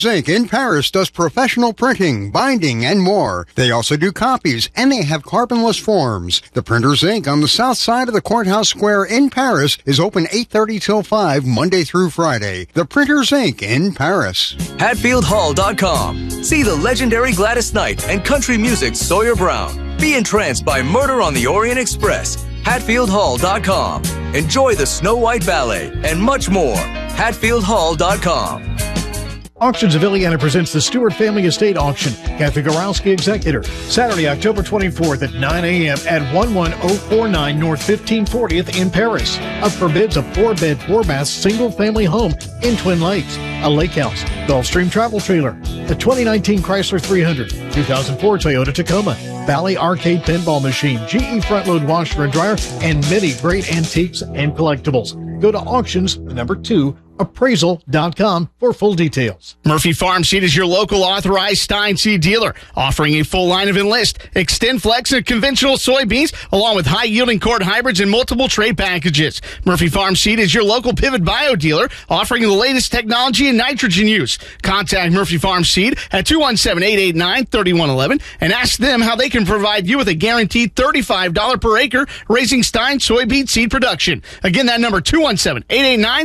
Inc. in Paris does professional printing, binding, and more. They also do copies, and they have carbonless forms. The Printers Inc. on the south side of the Courthouse Square in Paris is open 8:30 till 5, Monday through Friday. The Printers Inc. in Paris. HatfieldHall.com. See the legendary Gladys Knight and country music Sawyer Brown. Be entranced by Murder on the Orient Express. HatfieldHall.com. Enjoy the Snow White Ballet and much more. HatfieldHall.com. Auctions of Illiana presents the Stewart Family Estate Auction. Kathy Gorowski, Executor. Saturday, October 24th at 9 a.m. at 11049 North 1540th in Paris. Up for bids a 4-bed, 4-bath, single-family home in Twin Lakes. A lake house, Gulfstream travel trailer, the 2019 Chrysler 300, 2004 Toyota Tacoma, Valley Arcade pinball machine, GE front-load washer and dryer, and many great antiques and collectibles. Go to auctions, the number 2, appraisal.com for full details. Murphy Farm Seed is your local authorized Stein seed dealer, offering a full line of Enlist, Extend Flex, and conventional soybeans, along with high-yielding corn hybrids and multiple trait packages. Murphy Farm Seed is your local Pivot Bio dealer, offering the latest technology in nitrogen use. Contact Murphy Farm Seed at 217-889-3111 and ask them how they can provide you with a guaranteed $35 per acre raising Stein soybean seed production. Again, that number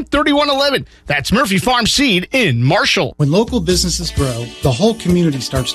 217-889-3111. That's Murphy Farm Seed in Marshall. When local businesses grow, the whole community starts